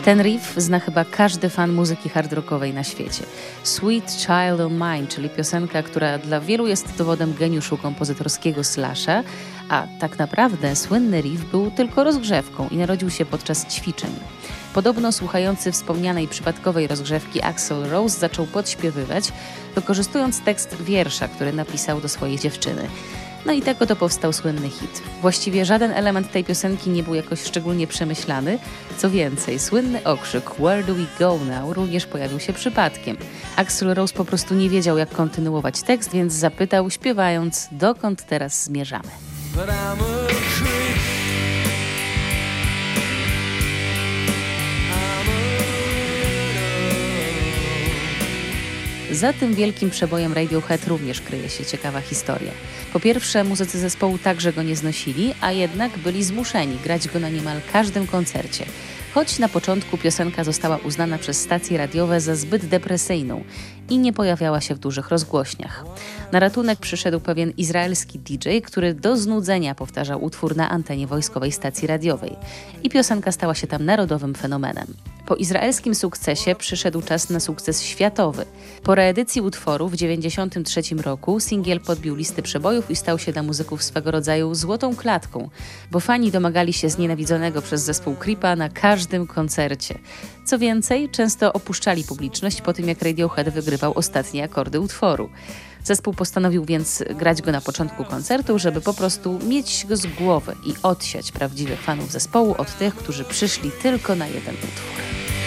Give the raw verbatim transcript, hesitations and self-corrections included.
Ten riff zna chyba każdy fan muzyki hard rockowej na świecie. Sweet Child O' Mine, czyli piosenka, która dla wielu jest dowodem geniuszu kompozytorskiego Slasha, a tak naprawdę słynny riff był tylko rozgrzewką i narodził się podczas ćwiczeń. Podobno słuchający wspomnianej przypadkowej rozgrzewki Axl Rose zaczął podśpiewywać, wykorzystując tekst wiersza, który napisał do swojej dziewczyny. No i tak oto powstał słynny hit. Właściwie żaden element tej piosenki nie był jakoś szczególnie przemyślany. Co więcej, słynny okrzyk Where do we go now również pojawił się przypadkiem. Axl Rose po prostu nie wiedział, jak kontynuować tekst, więc zapytał, śpiewając, dokąd teraz zmierzamy. Za tym wielkim przebojem Radiohead również kryje się ciekawa historia. Po pierwsze, muzycy zespołu także go nie znosili, a jednak byli zmuszeni grać go na niemal każdym koncercie. Choć na początku piosenka została uznana przez stacje radiowe za zbyt depresyjną i nie pojawiała się w dużych rozgłośniach. Na ratunek przyszedł pewien izraelski D J, który do znudzenia powtarzał utwór na antenie wojskowej stacji radiowej. I piosenka stała się tam narodowym fenomenem. Po izraelskim sukcesie przyszedł czas na sukces światowy. Po reedycji utworu w dziewięćdziesiątym trzecim roku singiel podbił listy przebojów i stał się dla muzyków swego rodzaju złotą klatką, bo fani domagali się znienawidzonego przez zespół Creepa na każdym koncercie. Co więcej, często opuszczali publiczność po tym, jak Radiohead wygrywał ostatnie akordy utworu. Zespół postanowił więc grać go na początku koncertu, żeby po prostu mieć go z głowy i odsiać prawdziwych fanów zespołu od tych, którzy przyszli tylko na jeden utwór.